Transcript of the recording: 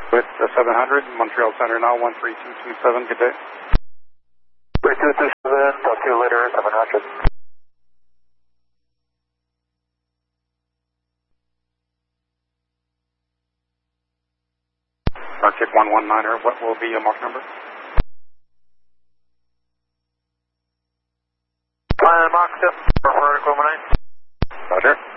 With 700, Montreal Center now, 13227, good day. 3227, talk to you later, 700. Arctic 119er, what will be your mark number? Mark 7, for Aquamarine. Roger.